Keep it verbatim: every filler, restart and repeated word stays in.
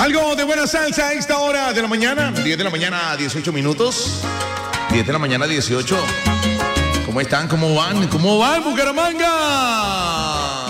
Algo de buena salsa a esta hora de la mañana, diez de la mañana, dieciocho minutos. diez de la mañana, dieciocho. ¿Cómo están? ¿Cómo van? ¿Cómo van, Bucaramanga?